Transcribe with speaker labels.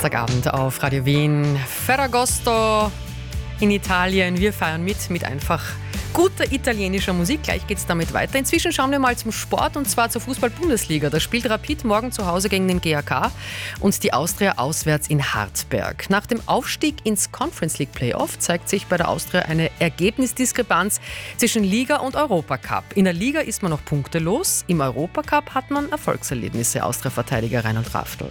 Speaker 1: Samstagabend auf Radio Wien. Ferragosto in Italien. Wir feiern mit einfach guter italienischer Musik. Gleich geht's damit weiter. Inzwischen schauen wir mal zum Sport und zwar zur Fußball-Bundesliga. Da spielt Rapid morgen zu Hause gegen den GAK und die Austria auswärts in Hartberg. Nach dem Aufstieg ins Conference League Playoff zeigt sich bei der Austria eine Ergebnisdiskrepanz zwischen Liga und Europacup. In der Liga ist man noch punktelos, im Europacup hat man Erfolgserlebnisse. Austria-Verteidiger Reinhold Raftl.